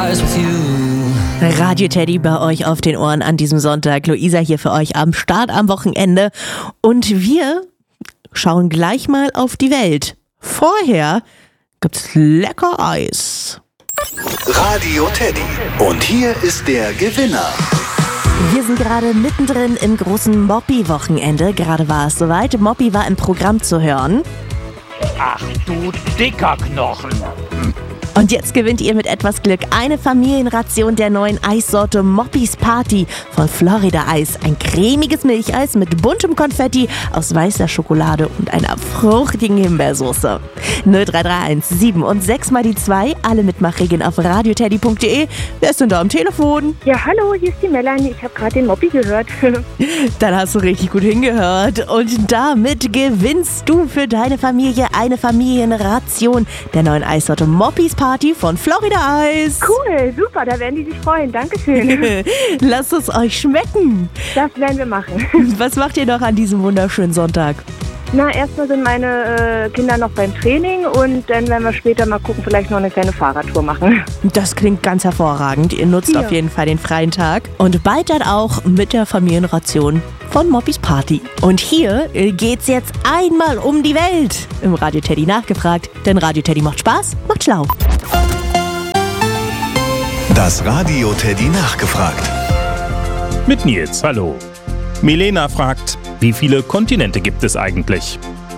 Radio Teddy bei euch auf den Ohren an diesem Sonntag. Luisa hier für euch am Start am Wochenende. Und wir schauen gleich mal auf die Welt. Vorher gibt's lecker Eis. Radio Teddy. Und hier ist der Gewinner. Wir sind gerade mittendrin im großen Moppi-Wochenende. Gerade war es soweit. Moppi war im Programm zu hören. Ach du dicker Knochen. Und jetzt gewinnt ihr mit etwas Glück eine Familienration der neuen Eissorte Moppis Party von Florida Eis. Ein cremiges Milcheis mit buntem Konfetti aus weißer Schokolade und einer fruchtigen Himbeersoße. 0331 7 und 6 mal die 2, alle Mitmachregeln auf radioteddy.de. Wer ist denn da am Telefon? Ja, hallo, hier ist die Melanie. Ich habe gerade den Moppi gehört. Dann hast du richtig gut hingehört. Und damit gewinnst du für deine Familie eine Familienration der neuen Eissorte Moppis Party von Florida Eis. Cool, super, da werden die sich freuen. Dankeschön. Lasst es euch schmecken. Das werden wir machen. Was macht ihr noch an diesem wunderschönen Sonntag? Na, erstmal sind meine Kinder noch beim Training und dann werden wir später mal gucken, vielleicht noch eine kleine Fahrradtour machen. Das klingt ganz hervorragend. Ihr nutzt auf jeden Fall den freien Tag und bald dann auch mit der Familienration von Moppis Party. Und hier geht's jetzt einmal um die Welt. Im Radio Teddy nachgefragt, denn Radio Teddy macht Spaß, macht schlau. Das Radio Teddy nachgefragt. Mit Nils, hallo. Milena fragt, wie viele Kontinente gibt es eigentlich?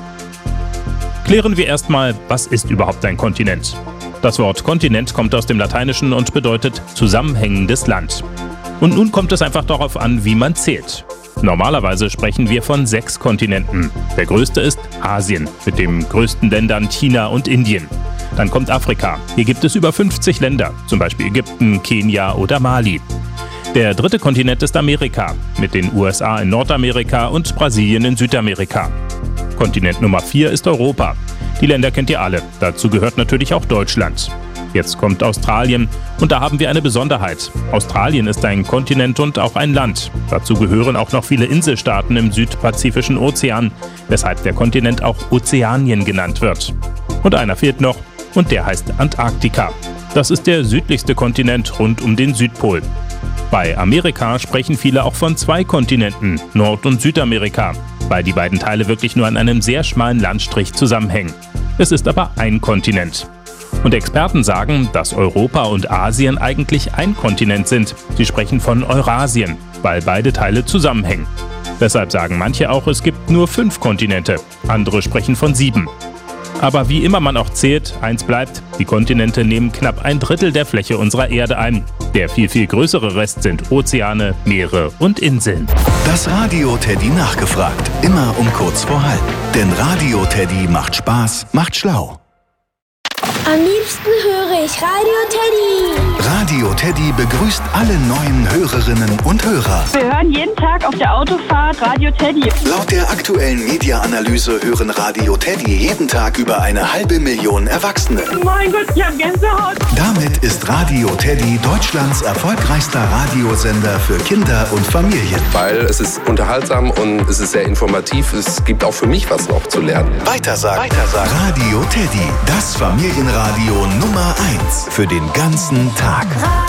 Klären wir erstmal, was ist überhaupt ein Kontinent? Das Wort Kontinent kommt aus dem Lateinischen und bedeutet zusammenhängendes Land. Und nun kommt es einfach darauf an, wie man zählt. Normalerweise sprechen wir von 6 Kontinenten. Der größte ist Asien, mit den größten Ländern China und Indien. Dann kommt Afrika. Hier gibt es über 50 Länder, zum Beispiel Ägypten, Kenia oder Mali. Der dritte Kontinent ist Amerika, mit den USA in Nordamerika und Brasilien in Südamerika. Kontinent Nummer 4 ist Europa. Die Länder kennt ihr alle, dazu gehört natürlich auch Deutschland. Jetzt kommt Australien und da haben wir eine Besonderheit. Australien ist ein Kontinent und auch ein Land. Dazu gehören auch noch viele Inselstaaten im südpazifischen Ozean, weshalb der Kontinent auch Ozeanien genannt wird. Und einer fehlt noch und der heißt Antarktika. Das ist der südlichste Kontinent rund um den Südpol. Bei Amerika sprechen viele auch von 2 Kontinenten, Nord- und Südamerika, weil die beiden Teile wirklich nur an einem sehr schmalen Landstrich zusammenhängen. Es ist aber ein Kontinent. Und Experten sagen, dass Europa und Asien eigentlich ein Kontinent sind. Sie sprechen von Eurasien, weil beide Teile zusammenhängen. Deshalb sagen manche auch, es gibt nur 5 Kontinente. Andere sprechen von 7. Aber wie immer man auch zählt, eins bleibt, die Kontinente nehmen knapp 1/3 der Fläche unserer Erde ein. Der viel, viel größere Rest sind Ozeane, Meere und Inseln. Das Radio Teddy nachgefragt. Immer um kurz vor halb. Denn Radio Teddy macht Spaß, macht schlau. Am liebsten höre ich Radio Teddy. Radio Teddy begrüßt alle neuen Hörerinnen und Hörer. Wir hören jeden Tag auf der Autofahrt Radio Teddy. Laut der aktuellen Media-Analyse hören Radio Teddy jeden Tag über 500.000 Erwachsene. Mein Gott, ich hab Gänsehaut. Damit ist Radio Teddy Deutschlands erfolgreichster Radiosender für Kinder und Familien. Weil es ist unterhaltsam und es ist sehr informativ. Es gibt auch für mich was noch zu lernen. Weitersagen. Radio Teddy, das Familienradio Nummer 1 für den ganzen Tag.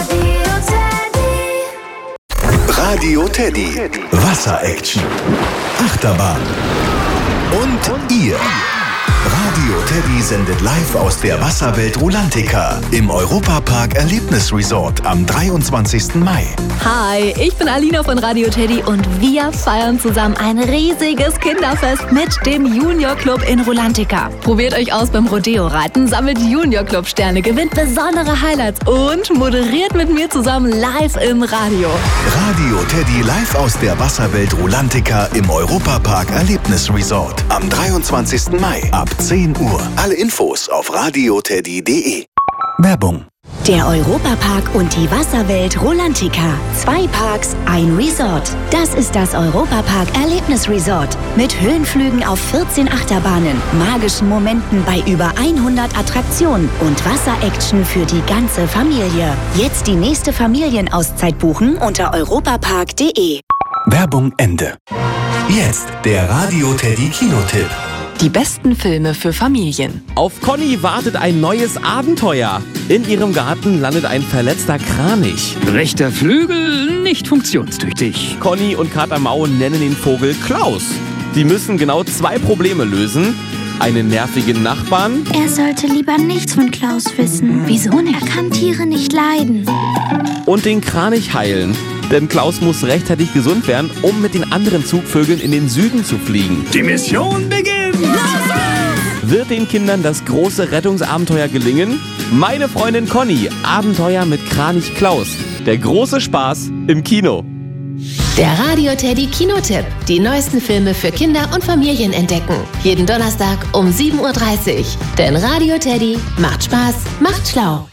Radio Teddy. Wasser-Action. Achterbahn. Und ihr. Radio Teddy sendet live aus der Wasserwelt Rulantica im Europapark Erlebnisresort am 23. Mai. Hi, ich bin Alina von Radio Teddy und wir feiern zusammen ein riesiges Kinderfest mit dem Junior Club in Rulantica. Probiert euch aus beim Rodeo-Reiten, sammelt Junior Club Sterne, gewinnt besondere Highlights und moderiert mit mir zusammen live im Radio. Radio Teddy live aus der Wasserwelt Rulantica im Europapark Erlebnisresort am 23. Mai ab 10 Uhr. Alle Infos auf radioteddy.de. Werbung. Der Europapark und die Wasserwelt Rulantica. 2 Parks, ein Resort. Das ist das Europapark Erlebnisresort. Mit Höhenflügen auf 14 Achterbahnen, magischen Momenten bei über 100 Attraktionen und Wasseraction für die ganze Familie. Jetzt die nächste Familienauszeit buchen unter europapark.de. Werbung Ende. Jetzt der Radio Teddy Kinotipp. Die besten Filme für Familien. Auf Conny wartet ein neues Abenteuer. In ihrem Garten landet ein verletzter Kranich. Rechter Flügel nicht funktionstüchtig. Conny und Kater Mau nennen den Vogel Klaus. Sie müssen genau 2 Probleme lösen. Einen nervigen Nachbarn. Er sollte lieber nichts von Klaus wissen. Wieso nicht? Er kann Tiere nicht leiden. Und den Kranich heilen. Denn Klaus muss rechtzeitig gesund werden, um mit den anderen Zugvögeln in den Süden zu fliegen. Die Mission beginnt! Wird den Kindern das große Rettungsabenteuer gelingen? Meine Freundin Conny, Abenteuer mit Kranich Klaus. Der große Spaß im Kino. Der Radio Teddy Kinotipp. Die neuesten Filme für Kinder und Familien entdecken. Jeden Donnerstag um 7:30 Uhr. Denn Radio Teddy macht Spaß, macht schlau.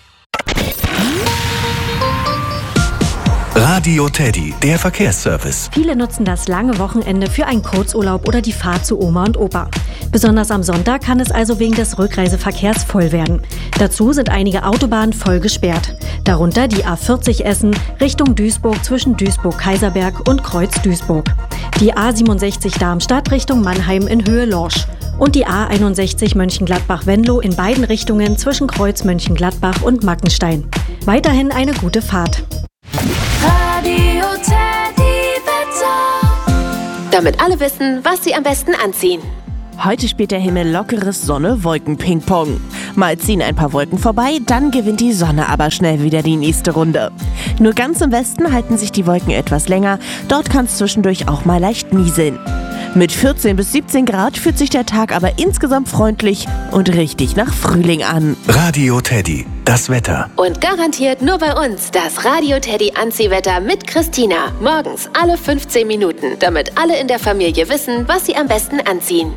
Radio Teddy, der Verkehrsservice. Viele nutzen das lange Wochenende für einen Kurzurlaub oder die Fahrt zu Oma und Opa. Besonders am Sonntag kann es also wegen des Rückreiseverkehrs voll werden. Dazu sind einige Autobahnen voll gesperrt. Darunter die A40 Essen Richtung Duisburg zwischen Duisburg-Kaiserberg und Kreuz-Duisburg. Die A67 Darmstadt Richtung Mannheim in Höhe Lorsch. Und die A61 Mönchengladbach-Venlo in beiden Richtungen zwischen Kreuz Mönchengladbach und Mackenstein. Weiterhin eine gute Fahrt. Radio Teddy Wetter. Damit alle wissen, was sie am besten anziehen. Heute spielt der Himmel lockeres Sonne-Wolken-Ping-Pong. Mal ziehen ein paar Wolken vorbei, dann gewinnt die Sonne aber schnell wieder die nächste Runde. Nur ganz im Westen halten sich die Wolken etwas länger, dort kann es zwischendurch auch mal leicht nieseln. Mit 14 bis 17 Grad fühlt sich der Tag aber insgesamt freundlich und richtig nach Frühling an. Radio Teddy, das Wetter. Und garantiert nur bei uns das Radio Teddy Anziehwetter mit Christina. Morgens alle 15 Minuten, damit alle in der Familie wissen, was sie am besten anziehen.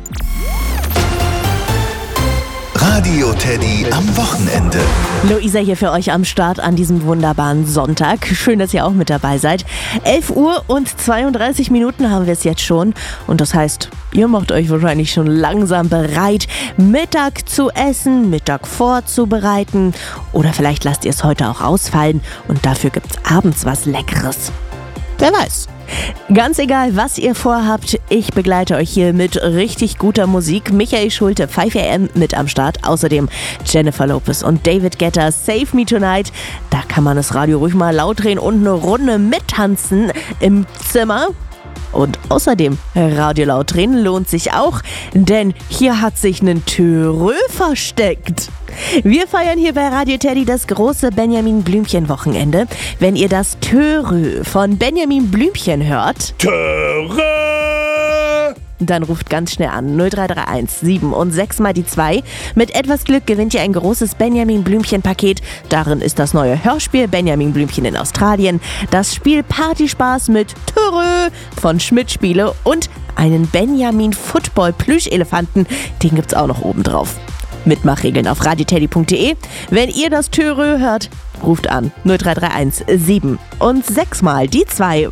Radio Teddy am Wochenende. Luisa hier für euch am Start an diesem wunderbaren Sonntag. Schön, dass ihr auch mit dabei seid. 11 Uhr und 32 Minuten haben wir es jetzt schon. Und das heißt, ihr macht euch wahrscheinlich schon langsam bereit, Mittag zu essen, Mittag vorzubereiten. Oder vielleicht lasst ihr es heute auch ausfallen und dafür gibt's abends was Leckeres. Wer weiß. Ganz egal, was ihr vorhabt, ich begleite euch hier mit richtig guter Musik. Michael Schulte, 5 AM mit am Start. Außerdem Jennifer Lopez und David Guetta, Save Me Tonight. Da kann man das Radio ruhig mal laut drehen und eine Runde mittanzen im Zimmer. Und außerdem, Radio laut drehen lohnt sich auch, denn hier hat sich ein Törö versteckt. Wir feiern hier bei Radio Teddy das große Benjamin Blümchen-Wochenende. Wenn ihr das Törö von Benjamin Blümchen hört, Törö! Dann ruft ganz schnell an 0331 7 und 6 mal die 2. Mit etwas Glück gewinnt ihr ein großes Benjamin Blümchen-Paket. Darin ist das neue Hörspiel Benjamin Blümchen in Australien, das Spiel Partyspaß mit Törö von Schmidt Spiele und einen Benjamin Football Plüschelefanten. Den gibt's auch noch oben drauf. Mitmachregeln auf radioteddy.de. Wenn ihr das Törö hört, ruft an 0331 7 und 6 mal die 2.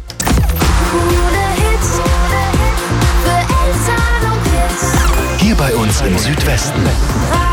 Hier bei uns im Südwesten.